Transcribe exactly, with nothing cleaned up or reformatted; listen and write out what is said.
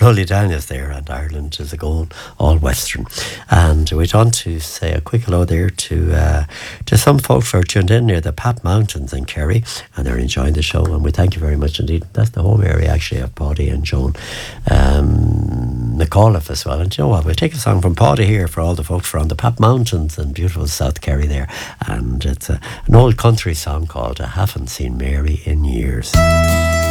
Rolly Daniels there, and Ireland is a goal, all Western. And we went on to say a quick hello there to uh, to some folks who are tuned in near the Pat Mountains in Kerry, and they're enjoying the show, and we thank you very much indeed. That's the home area actually of Paddy and Joan um, McAuliffe as well. And you know what, we'll take a song from Paddy here for all the folks from the Pat Mountains in beautiful South Kerry there, and it's a, an old country song called I Haven't Seen Mary in Years.